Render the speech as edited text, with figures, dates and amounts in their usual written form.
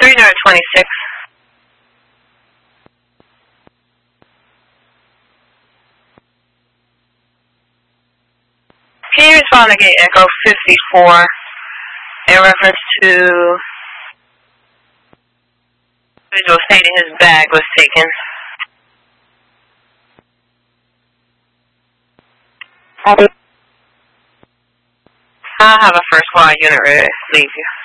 3026. Can you respond to Gate Echo 54 in reference to individual stating his bag was taken? I'll have a first squad unit ready to leave you.